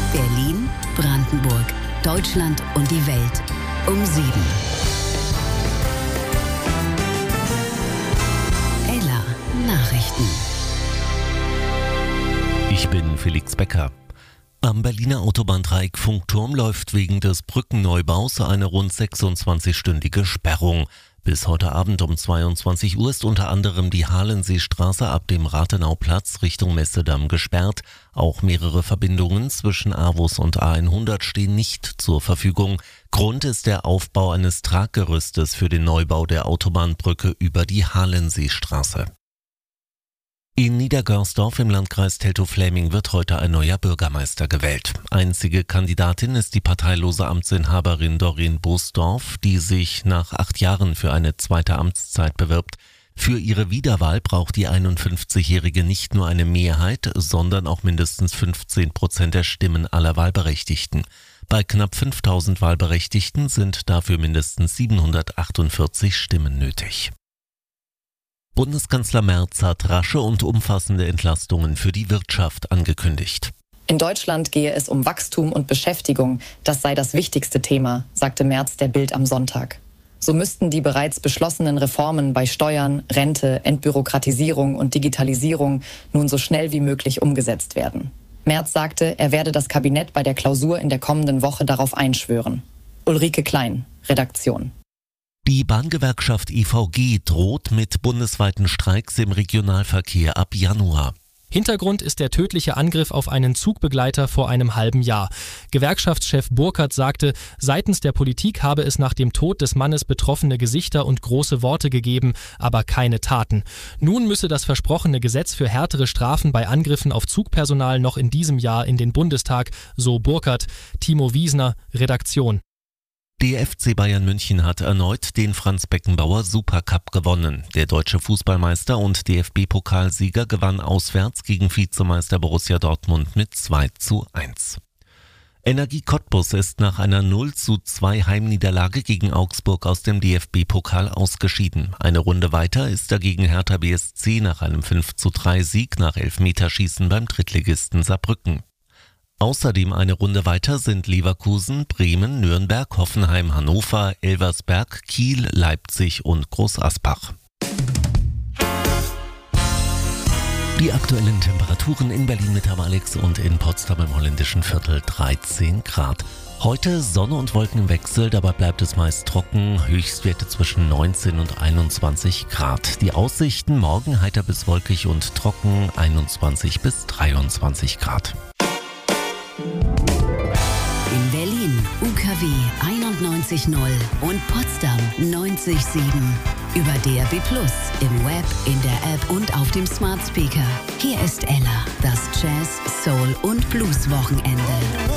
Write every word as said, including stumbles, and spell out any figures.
Berlin, Brandenburg, Deutschland und die Welt um sieben. Ella Nachrichten. Ich bin Felix Becker. Am Berliner Autobahndreieck Funkturm läuft wegen des Brückenneubaus eine rund sechsundzwanzigstündige Sperrung. Bis heute Abend um zweiundzwanzig Uhr ist unter anderem die Halenseestraße ab dem Rathenauplatz Richtung Messedamm gesperrt. Auch mehrere Verbindungen zwischen A W U S und A hundert stehen nicht zur Verfügung. Grund ist der Aufbau eines Traggerüstes für den Neubau der Autobahnbrücke über die Halenseestraße. In Niedergörsdorf im Landkreis Teltow-Fläming wird heute ein neuer Bürgermeister gewählt. Einzige Kandidatin ist die parteilose Amtsinhaberin Doreen Boosdorf, die sich nach acht Jahren für eine zweite Amtszeit bewirbt. Für ihre Wiederwahl braucht die einundfünfzigjährige nicht nur eine Mehrheit, sondern auch mindestens fünfzehn Prozent der Stimmen aller Wahlberechtigten. Bei knapp fünftausend Wahlberechtigten sind dafür mindestens siebenhundertachtundvierzig Stimmen nötig. Bundeskanzler Merz hat rasche und umfassende Entlastungen für die Wirtschaft angekündigt. In Deutschland gehe es um Wachstum und Beschäftigung. Das sei das wichtigste Thema, sagte Merz der Bild am Sonntag. So müssten die bereits beschlossenen Reformen bei Steuern, Rente, Entbürokratisierung und Digitalisierung nun so schnell wie möglich umgesetzt werden. Merz sagte, er werde das Kabinett bei der Klausur in der kommenden Woche darauf einschwören. Ulrike Klein, Redaktion. Die Bahngewerkschaft I V G droht mit bundesweiten Streiks im Regionalverkehr ab Januar. Hintergrund ist der tödliche Angriff auf einen Zugbegleiter vor einem halben Jahr. Gewerkschaftschef Burkert sagte, seitens der Politik habe es nach dem Tod des Mannes betroffene Gesichter und große Worte gegeben, aber keine Taten. Nun müsse das versprochene Gesetz für härtere Strafen bei Angriffen auf Zugpersonal noch in diesem Jahr in den Bundestag, so Burkert. Timo Wiesner, Redaktion. Der F C Bayern München hat erneut den Franz-Beckenbauer Supercup gewonnen. Der deutsche Fußballmeister und D F B-Pokalsieger gewann auswärts gegen Vizemeister Borussia Dortmund mit zwei zu eins. Energie Cottbus ist nach einer null zu zwei Heimniederlage gegen Augsburg aus dem D F B-Pokal ausgeschieden. Eine Runde weiter ist dagegen Hertha B S C nach einem fünf zu drei Sieg nach Elfmeterschießen beim Drittligisten Saarbrücken. Außerdem eine Runde weiter sind Leverkusen, Bremen, Nürnberg, Hoffenheim, Hannover, Elversberg, Kiel, Leipzig und Groß Asbach. Die aktuellen Temperaturen in Berlin mit Herrn Alex und in Potsdam im holländischen Viertel dreizehn Grad. Heute Sonne und Wolkenwechsel, dabei bleibt es meist trocken, Höchstwerte zwischen neunzehn und einundzwanzig Grad. Die Aussichten morgen heiter bis wolkig und trocken, einundzwanzig bis dreiundzwanzig Grad. In Berlin U K W einundneunzig Komma null und Potsdam neunzig Komma sieben. Über D A B plus, im Web, in der App und auf dem Smart Speaker. Hier ist Ella, das Jazz, Soul und Blues Wochenende.